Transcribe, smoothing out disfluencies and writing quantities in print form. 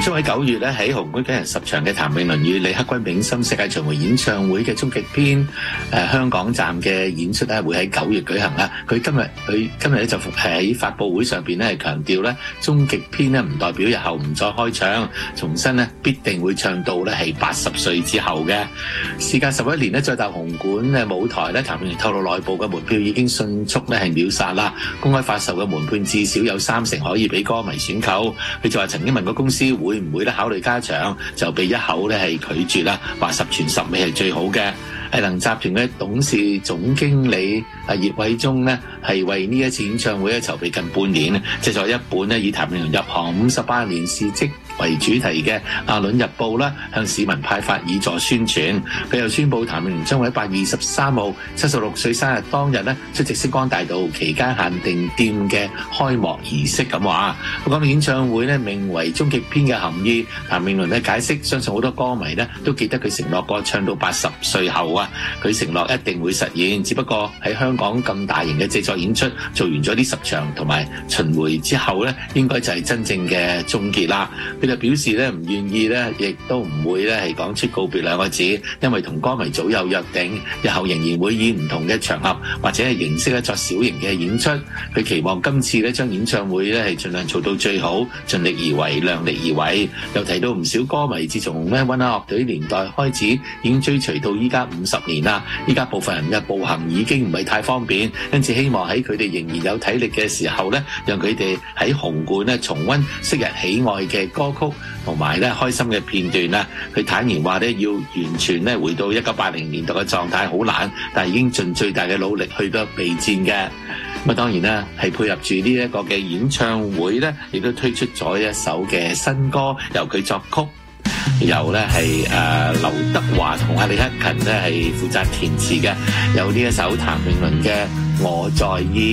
將喺9月咧喺紅館舉行10場嘅譚詠麟與李克君銘心世界巡迴演唱會嘅終極篇香港站嘅演出咧，會喺9月舉行啦。佢今日咧就喺發佈會上邊咧係強調咧，終極篇咧唔代表日後唔再開唱，重新咧必定會唱到咧係80歲之後嘅。事隔11年咧再踏紅館嘅舞台咧，譚詠麟透露內部嘅門票已經迅速咧係秒殺啦，公開發售嘅門票至少有30%可以俾歌迷選購。佢就話曾經問過公司會唔會咧考慮加場，就被一口咧係拒絕啦，話10全10美係最好嘅。藝能集團嘅董事總經理葉偉忠呢，係為呢一次演唱會咧籌備近半年，製作一本咧以譚詠麟入行58年事蹟為主題嘅《阿倫日報》啦，向市民派發以助宣傳。佢又宣布譚詠麟將會喺8月23號76歲生日當日咧出席星光大道期間限定店嘅開幕儀式咁話。講到演唱會咧名為終極篇嘅含義，譚詠麟咧解釋，相信好多歌迷咧都記得佢承諾過唱到80歲後啊，佢承諾一定會實現，只不過喺香港咁大型嘅製作演出做完咗呢10場同埋巡迴之後咧，應該就係真正嘅終結啦。佢就表示咧唔願意咧，亦都唔會咧係講出告別2個字，因為同歌迷早有約定，日後仍然會以唔同嘅場合或者係形式咧作小型嘅演出。佢期望今次咧將演唱會咧係盡量做到最好，盡力而為，量力而為。又提到唔少歌迷自從咧溫拿樂隊年代開始，已經追隨到依家50年啦。依家部分人嘅步行已經唔係太方便，因此希望喺佢哋仍然有體力嘅時候咧，讓佢哋喺紅館咧重溫昔日喜愛嘅歌曲同埋咧開心嘅片段啦。佢坦言話咧，要完全咧回到1980年代嘅狀態好難，但係已經盡最大嘅努力去到備戰嘅。咁當然啦，係配合住呢一個嘅演唱會咧，亦都推出咗一首嘅新歌，由佢作曲，由咧係劉德華同阿李克勤咧係負責填詞嘅，有呢一首譚詠麟嘅《我在意》。